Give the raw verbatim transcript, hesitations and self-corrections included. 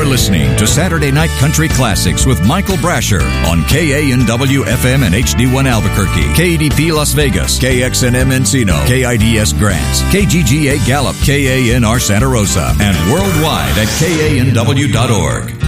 listening to Saturday Night Country Classics with Michael Brasher on K A N W F M and H D one Albuquerque, K A D P Las Vegas, K X N M Encino, K I D S Grants, K G G A Gallup, K A N R Santa Rosa, and worldwide at K A N W dot org.